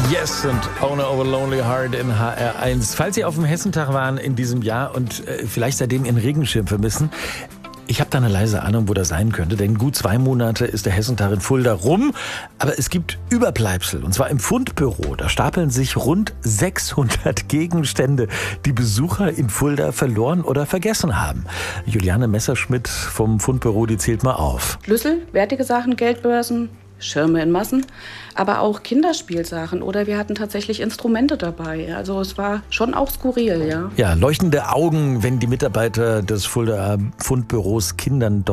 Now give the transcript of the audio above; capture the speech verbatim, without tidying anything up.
Yes und Owner of a Lonely Heart in H R eins. Falls Sie auf dem Hessentag waren in diesem Jahr und äh, vielleicht seitdem Ihren Regenschirm vermissen, ich habe da eine leise Ahnung, wo das sein könnte, denn gut zwei Monate ist der Hessentag in Fulda rum, aber es gibt Überbleibsel, und zwar im Fundbüro. Da stapeln sich rund sechshundert Gegenstände, die Besucher in Fulda verloren oder vergessen haben. Juliane Messerschmidt vom Fundbüro, die zählt mal auf. Schlüssel, wertige Sachen, Geldbörsen, Schirme in Massen, aber auch Kinderspielsachen oder wir hatten tatsächlich Instrumente dabei. Also es war schon auch skurril, ja. Ja, leuchtende Augen, wenn die Mitarbeiter des Fulda Fundbüros Kindern